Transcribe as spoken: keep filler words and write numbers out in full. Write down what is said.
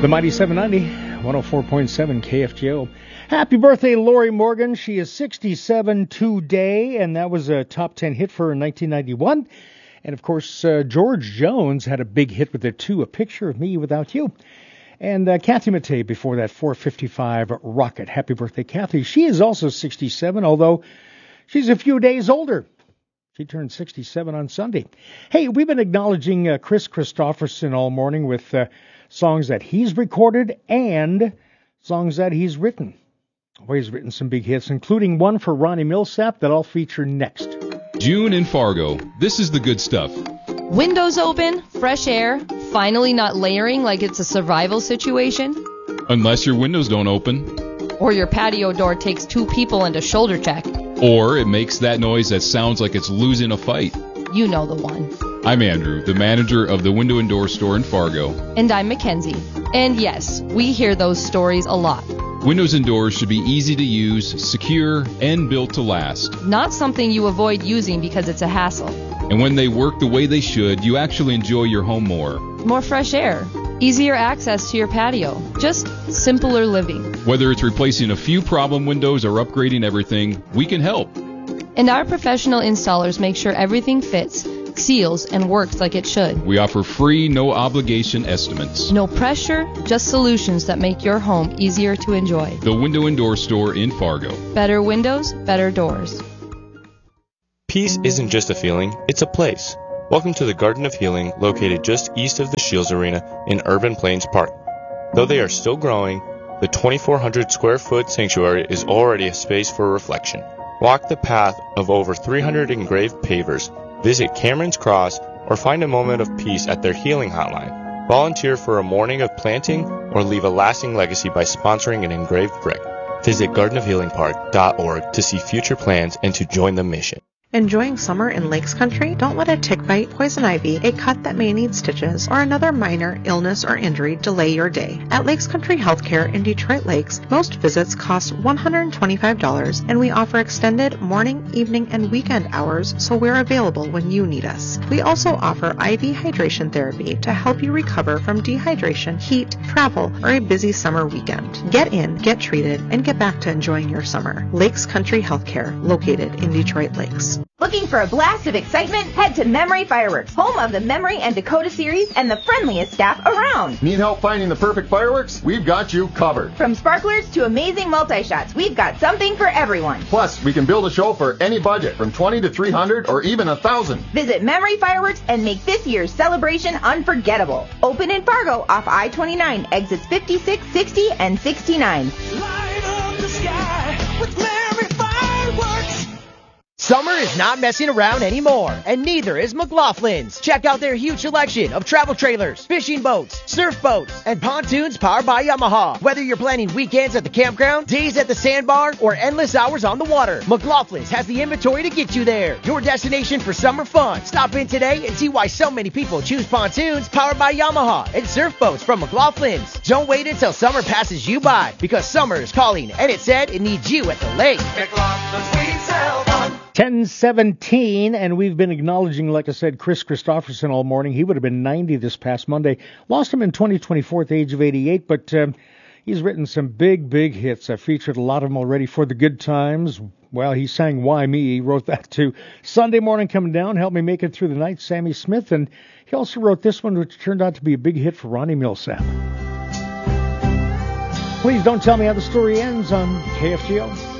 The Mighty seven ninety, one oh four point seven K F G O. Happy birthday, Lori Morgan. She is sixty-seven today, and that was a top ten hit for her in nineteen ninety-one. And, of course, uh, George Jones had a big hit with it, too, A Picture of Me Without You. And uh, Kathy Mattea before that, four fifty-five Rocket. Happy birthday, Kathy. She is also sixty-seven, although she's a few days older. She turned sixty-seven on Sunday. Hey, we've been acknowledging uh, Chris Christopherson all morning with uh, songs that he's recorded and songs that he's written. Oh, he's written some big hits, including one for Ronnie Milsap that I'll feature next. June in Fargo. This is the good stuff. Windows open, fresh air, finally not layering like it's a survival situation. Unless your windows don't open. Or your patio door takes two people and a shoulder check. Or it makes that noise that sounds like it's losing a fight. You know the one. I'm Andrew, the manager of the Window and Door store in Fargo. And I'm Mackenzie. And yes, we hear those stories a lot. Windows and doors should be easy to use, secure, and built to last. Not something you avoid using because it's a hassle. And when they work the way they should, you actually enjoy your home more. More fresh air. Easier access to your patio. Just simpler living. Whether it's replacing a few problem windows or upgrading everything, we can help. And our professional installers make sure everything fits, seals, and works like it should. We offer free, no-obligation estimates. No pressure, just solutions that make your home easier to enjoy. The Window and Door store in Fargo. Better windows, better doors. Peace isn't just a feeling, it's a place. Welcome to the Garden of Healing, located just east of the Shields Arena in Urban Plains Park. Though they are still growing, the twenty-four hundred square foot sanctuary is already a space for reflection. Walk the path of over three hundred engraved pavers, visit Cameron's Cross, or find a moment of peace at their healing hotline. Volunteer for a morning of planting or leave a lasting legacy by sponsoring an engraved brick. Visit garden of healing park dot org to see future plans and to join the mission. Enjoying summer in Lakes Country? Don't let a tick bite, poison ivy, a cut that may need stitches, or another minor illness or injury delay your day. At Lakes Country Healthcare in Detroit Lakes, most visits cost one hundred twenty-five dollars, and we offer extended morning, evening, and weekend hours, so we're available when you need us. We also offer I V hydration therapy to help you recover from dehydration, heat, travel, or a busy summer weekend. Get in, get treated, and get back to enjoying your summer. Lakes Country Healthcare, located in Detroit Lakes. Looking for a blast of excitement? Head to Memory Fireworks, home of the Memory and Dakota series and the friendliest staff around. Need help finding the perfect fireworks? We've got you covered. From sparklers to amazing multi-shots, we've got something for everyone. Plus, we can build a show for any budget, from twenty to three hundred or even one thousand. Visit Memory Fireworks and make this year's celebration unforgettable. Open in Fargo off I twenty-nine, exits fifty-six, sixty, and sixty-nine. Light up the sky with Memory Fireworks. Summer is not messing around anymore, and neither is McLaughlin's. Check out their huge selection of travel trailers, fishing boats, surf boats, and pontoons powered by Yamaha. Whether you're planning weekends at the campground, days at the sandbar, or endless hours on the water, McLaughlin's has the inventory to get you there. Your destination for summer fun. Stop in today and see why so many people choose pontoons powered by Yamaha and surf boats from McLaughlin's. Don't wait until summer passes you by, because summer is calling, and it said it needs you at the lake. McLaughlin's, we sell fun. ten seventeen, and we've been acknowledging, like I said, Chris Christopherson all morning. He would have been ninety this past Monday. Lost him in twenty twenty-four at the age of eighty-eight, but um, he's written some big, big hits. I featured a lot of them already. For the Good Times. Well, he sang Why Me. He wrote that too. Sunday Morning Coming Down, Help Me Make It Through the Night, Sammy Smith. And he also wrote this one, which turned out to be a big hit for Ronnie Milsap. Please don't tell me how the story ends on K F G O.